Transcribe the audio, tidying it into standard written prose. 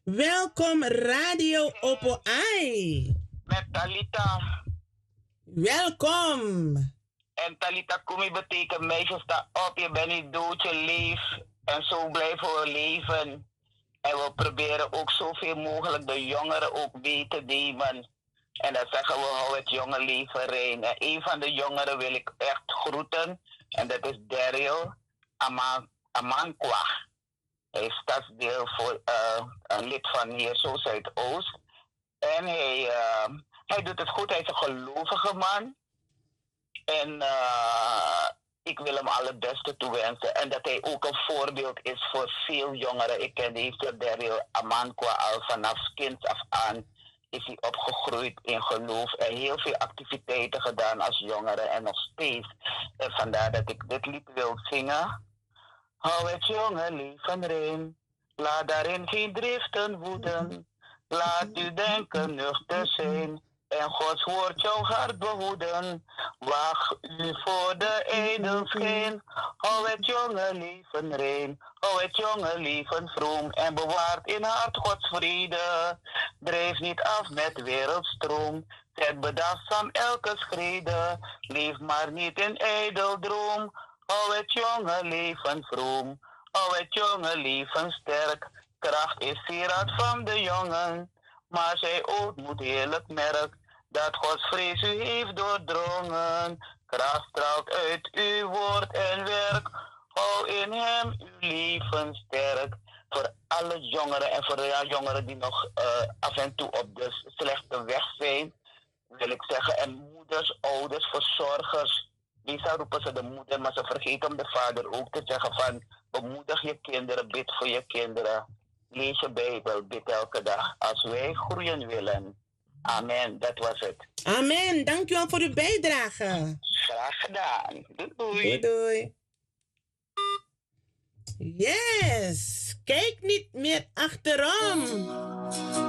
Welkom Radio Opo Ai. Met Talita. Welkom. En Talita Kumi betekent meisje sta op, je bent niet dood, je leeft. En zo blijven we leven. En we proberen ook zoveel mogelijk de jongeren ook mee te nemen. En dan zeggen we, hou het jonge leven rein. En een van de jongeren wil ik echt groeten. En dat is Daryl Amankwa. Hij is stadsdeel voor een lid van hier, zo Zuidoost. En hij doet het goed, hij is een gelovige man. En ik wil hem alle beste toewensen. En dat hij ook een voorbeeld is voor veel jongeren. Ik ken deze Daryl Amankwa al vanaf kinds af aan. Is hij opgegroeid in geloof en heel veel activiteiten gedaan als jongere en nog steeds. En vandaar dat ik dit lied wil zingen. Hou het jonge leven rein, laat daarin geen driften woeden. Laat u denken nuchter zijn en Gods woord jouw hart behoeden. Wacht u voor de edelschijn, hou het jonge leven rein. Hou het jonge leven vroom en bewaart in hart Gods vrede. Drijf niet af met wereldstroom, zet bedachtzaam elke schrede. Leef maar niet in ijdeldroom. Hou het jonge leven vroom, hou het jonge leven sterk. Kracht is sieraad van de jongen, maar zij ook moet heerlijk merk dat Gods vrees u heeft doordrongen. Kracht straalt uit uw woord en werk, hou in hem uw leven sterk. Voor alle jongeren en voor de jongeren die nog af en toe op de slechte weg zijn, wil ik zeggen, en moeders, ouders, verzorgers. Meestal roepen ze de moeder, maar ze vergeten om de vader ook te zeggen van bemoedig je kinderen, bid voor je kinderen. Lees je Bijbel, bid elke dag. Als wij groeien willen. Amen, dat was het. Amen, dankjewel voor uw bijdrage. Graag gedaan. Doei doei. Doei doei. Yes, kijk niet meer achterom.